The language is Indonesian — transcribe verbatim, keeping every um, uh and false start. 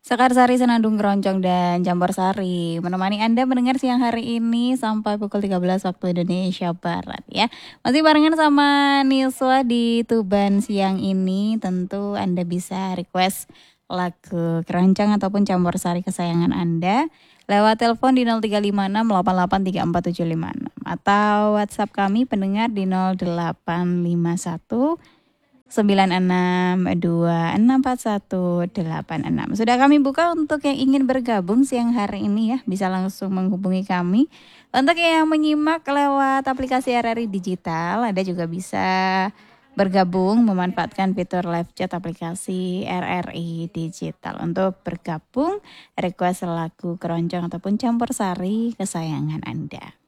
Sekar Sari, Senandung Keroncong, dan Campur Sari menemani Anda mendengar siang hari ini sampai pukul tiga belas waktu Indonesia Barat ya. Masih barengan sama Niswa di Tuban siang ini. Tentu Anda bisa request lagu keroncong ataupun Campur Sari kesayangan Anda lewat telepon di nol tiga lima enam delapan delapan tiga empat tujuh lima enam atau WhatsApp kami pendengar di nol delapan lima satu sembilan enam dua enam empat satu delapan enam. Sudah kami buka untuk yang ingin bergabung siang hari ini ya. Bisa langsung menghubungi kami. Untuk yang menyimak lewat aplikasi R R I Digital, Anda juga bisa bergabung memanfaatkan fitur live chat aplikasi R R I Digital. Untuk bergabung, request lagu keroncong ataupun campur sari kesayangan Anda.